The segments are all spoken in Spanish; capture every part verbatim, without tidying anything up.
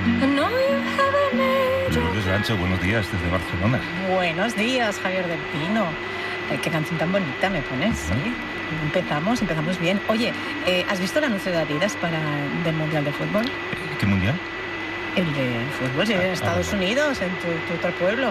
Lourdes Lancho, buenos días desde Barcelona. Buenos días, Javier del Pino. Eh, qué canción tan bonita me pones, ¿sí? Empezamos, empezamos bien. Oye, eh, ¿has visto el anuncio de Adidas para del Mundial de Fútbol? ¿Qué mundial? El de fútbol, sí, en Estados ah, Unidos, en tu, tu otro pueblo.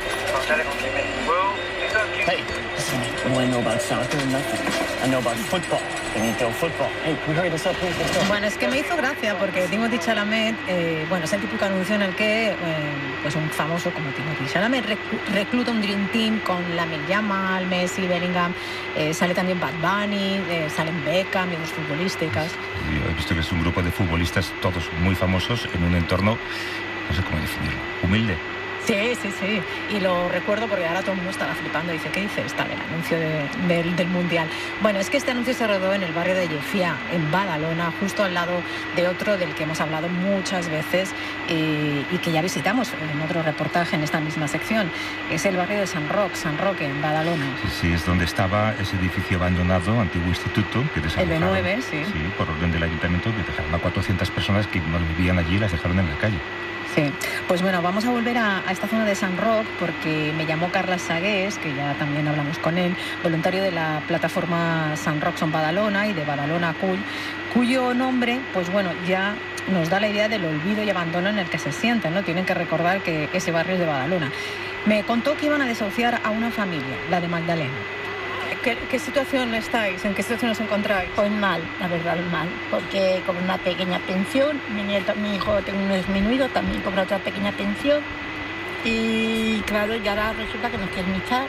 Hey, listen, what I know about soccer, nothing. I know about football. They need to football. Hey, can you hurry this up, please? Let's go. Bueno, es que me hizo gracia porque Timothée Chalamet, eh, bueno, es el típico anuncio en el que eh, pues un famoso como Timothée Chalamet rec- recluta un Dream Team con Lamine Yamal, Messi, Bellingham, eh, sale también Bad Bunny, eh, salen Beckham y otros futbolísticas. Yo he visto que es un grupo de futbolistas todos muy famosos en un entorno, no sé cómo definirlo, humilde. Sí, sí, sí. Y lo recuerdo porque ahora todo el mundo estará flipando. Dice, ¿qué dice esta del anuncio de, del, del Mundial? Bueno, es que este anuncio se rodó en el barrio de Llefià, en Badalona, justo al lado de otro del que hemos hablado muchas veces eh, y que ya visitamos en otro reportaje en esta misma sección. Es el barrio de San Roque, San Roque, en Badalona. Sí, sí, es donde estaba ese edificio abandonado, antiguo instituto, que desalojaron. El B nueve, sí. Sí, por orden del ayuntamiento, que dejaron a cuatrocientas personas que no vivían allí y las dejaron en la calle. Sí, pues bueno, vamos a volver a, a esta zona de San Roque porque me llamó Carles Sagués, que ya también hablamos con él, voluntario de la plataforma San Roque Son Badalona y de Badalona Cull, cuyo nombre, pues bueno, ya nos da la idea del olvido y abandono en el que se sienten, ¿no? Tienen que recordar que ese barrio es de Badalona. Me contó que iban a desahuciar a una familia, la de Magdalena. ¿Qué, qué situación estáis? ¿En qué situación os encontráis? Pues mal, la verdad, mal, porque con una pequeña pensión, mi nieto, mi hijo tengo un disminuido, también cobra otra pequeña pensión, y claro, ya ahora resulta que nos quieren echar.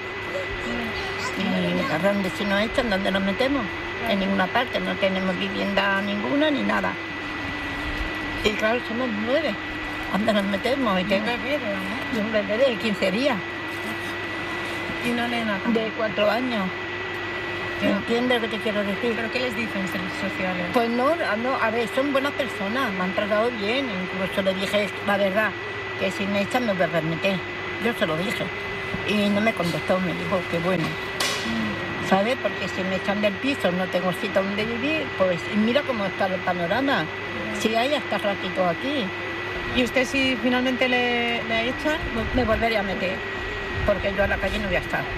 Y a dónde si nos echan, ¿dónde nos metemos? En ninguna parte, no tenemos vivienda ninguna ni nada. Y claro, somos nueve, ¿dónde nos metemos? Y un bebé, Y un bebé de quince días. Y una nena de cuatro años. ¿Entiendes lo que te quiero decir? ¿Pero qué les dicen servicios sociales? Pues no, no, a ver, son buenas personas, me han tratado bien, incluso le dije la verdad, que si me echan me voy a remeter. Yo se lo dije y no me contestó, me dijo que bueno, ¿sabes? Porque si me echan del piso, no tengo sitio donde vivir, pues y mira cómo está el panorama, si hay hasta ratito aquí. ¿Y usted si finalmente le, le echan? Me volveré a meter, porque yo a la calle no voy a estar.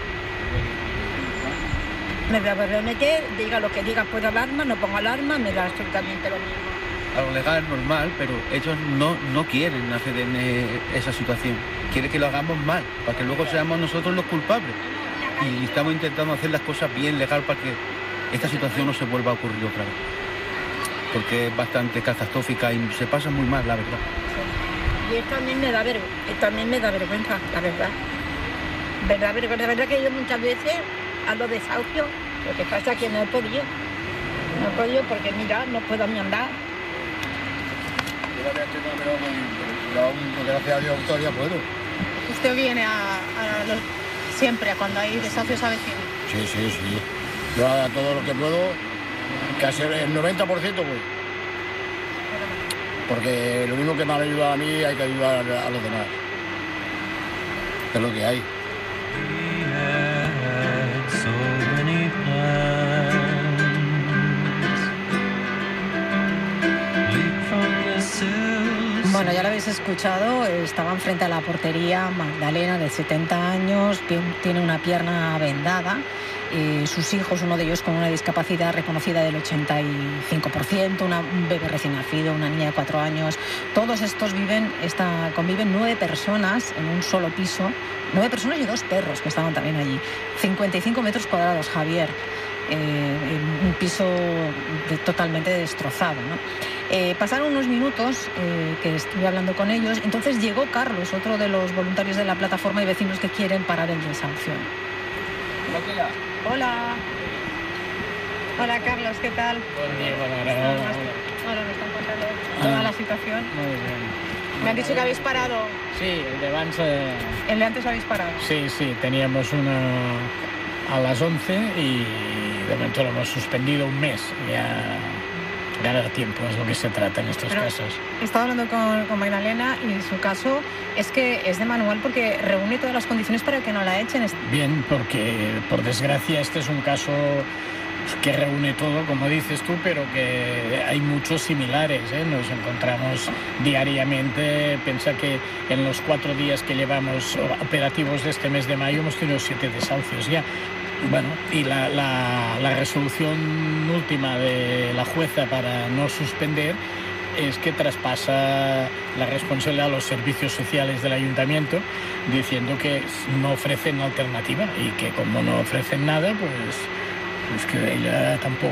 Me voy a volver a meter, diga lo que diga, puedo alarma, no pongo alarma, me da absolutamente lo mismo. A lo legal es normal, pero ellos no, no quieren hacer en eh, esa situación. Quieren que lo hagamos mal, para que luego seamos nosotros los culpables. Y estamos intentando hacer las cosas bien, legal, para que esta situación no se vuelva a ocurrir otra vez. Porque es bastante catastrófica y se pasa muy mal, la verdad. Y esto también me da vergüenza, también me da vergüenza, la verdad. Verdad, vergüenza, la verdad que yo muchas veces a los desahucios, lo que pasa es que no he podido. No he podido porque, mira, no puedo ni andar. Gracias a Dios todavía puedo. ¿Usted viene a, a los, siempre a cuando hay desahucios a vecinos? Sí, sí, sí. Yo a todo lo que puedo, casi el noventa por ciento voy. Porque lo mismo que me ha ayudado a mí, hay que ayudar a los demás. Es lo que hay. Bueno, ya lo habéis escuchado, estaban frente a la portería Magdalena, de setenta años, tiene una pierna vendada, eh, sus hijos, uno de ellos con una discapacidad reconocida del ochenta y cinco por ciento, una, un bebé recién nacido, una niña de cuatro años, todos estos viven, esta, conviven nueve personas en un solo piso, nueve personas y dos perros que estaban también allí, cincuenta y cinco metros cuadrados, Javier. Eh, en un piso de, totalmente destrozado, ¿no? Eh, pasaron unos minutos eh, que estuve hablando con ellos, entonces llegó Carlos, otro de los voluntarios de la plataforma y vecinos que quieren parar el desahucio. Hola. Hola Carlos, ¿qué tal? Bueno, me están contando toda la situación. Muy bien. Me han dicho que habéis parado. Sí, el de abans... Eh... El de antes habéis parado. Sí, sí, teníamos una a las once y de momento lo hemos suspendido un mes. Ya ganar tiempo es lo que se trata en estos Pero casos. He estado hablando con, con Magdalena y su caso es que es de manual porque reúne todas las condiciones para que no la echen. Bien, porque por desgracia este es un caso que reúne todo, como dices tú, pero que hay muchos similares, ¿eh? Nos encontramos diariamente. Piensa que en los cuatro días que llevamos operativos de este mes de mayo hemos tenido siete desahucios ya. Bueno, y la, la, la resolución última de la jueza para no suspender es que traspasa la responsabilidad a los servicios sociales del ayuntamiento, diciendo que no ofrecen alternativa y que como no ofrecen nada, pues, pues que ella tampoco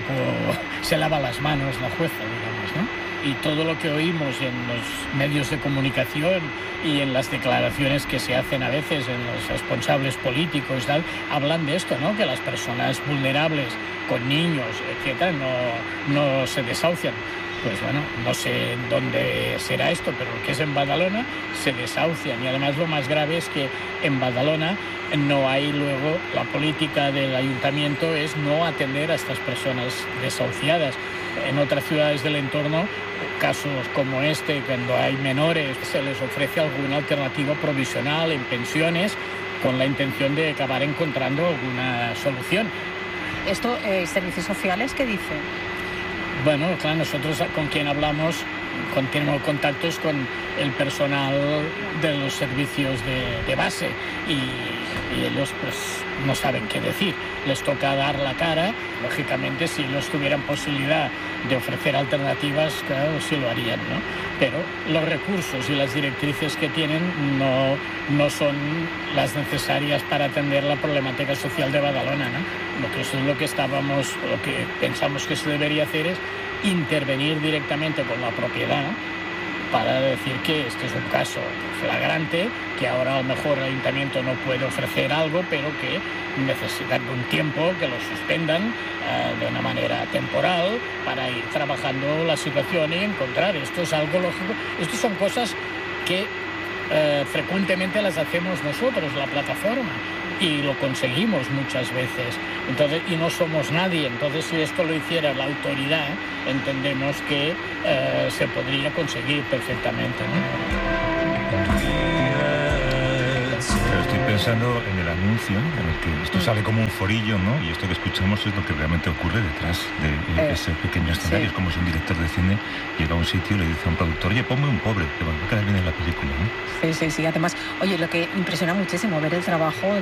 se lava las manos, la jueza, digamos, ¿no? Y todo lo que oímos en los medios de comunicación y en las declaraciones que se hacen a veces en los responsables políticos tal, hablan de esto, ¿no? Que las personas vulnerables con niños, etcétera, no, no se desahucian. Pues bueno, no sé en dónde será esto, pero lo que es en Badalona se desahucian. Y además lo más grave es que en Badalona no hay luego, la política del ayuntamiento es no atender a estas personas desahuciadas. En otras ciudades del entorno, casos como este, cuando hay menores, se les ofrece alguna alternativa provisional en pensiones con la intención de acabar encontrando alguna solución. ¿Esto, eh, servicios sociales, qué dicen? Bueno, claro, nosotros con quien hablamos, con, tenemos contactos con el personal de los servicios de, de base y, y ellos pues no saben qué decir. Les toca dar la cara. Lógicamente, si ellos tuvieran posibilidad de ofrecer alternativas, claro, sí lo harían, ¿no? Pero los recursos y las directrices que tienen no, no son las necesarias para atender la problemática social de Badalona, ¿no? Lo que eso es lo que estábamos, lo que pensamos que se debería hacer es intervenir directamente con la propiedad para decir que este es un caso flagrante, que ahora a lo mejor el ayuntamiento no puede ofrecer algo, pero que necesitan un tiempo, que lo suspendan uh, de una manera temporal para ir trabajando la situación y encontrar. Esto es algo lógico. Estas son cosas que uh, frecuentemente las hacemos nosotros, la plataforma, y lo conseguimos muchas veces. Entonces, y no somos nadie. Entonces, si esto lo hiciera la autoridad, entendemos que uh, se podría conseguir perfectamente, ¿no? Pero estoy pensando en el anuncio, en el que esto sale como un forillo, ¿no? Y esto que escuchamos es lo que realmente ocurre detrás de eh, ese pequeño escenario. Sí. Es como si un director de cine llega a un sitio y le dice a un productor, oye, ponme un pobre, que va a quedar bien en la película, ¿no? Sí, sí, sí. Además, oye, lo que impresiona muchísimo ver el trabajo